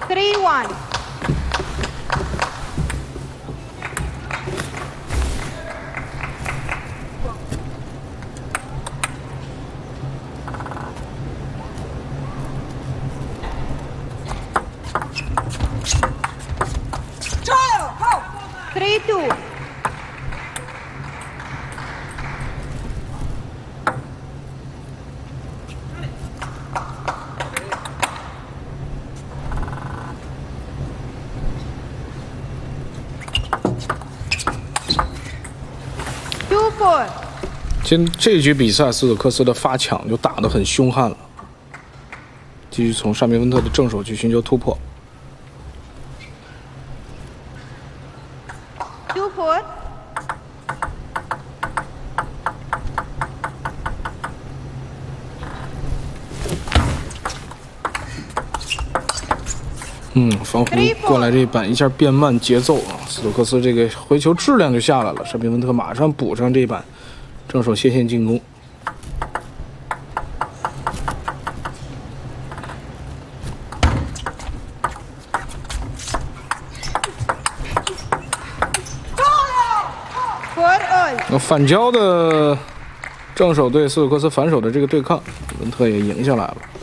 3-1. 3-2. 2-4. 这局比赛，斯图克斯的发抢就打得很凶悍了，继续从沙米温特的正手去寻求突破。 2-4. 防弧过来这一板一下变慢节奏啊，斯图克斯这个回球质量就下来了，沙米温特马上补上这一板，正手斜线进攻。 反交的正手对斯图克斯反手的这个对抗，温特也赢下来了。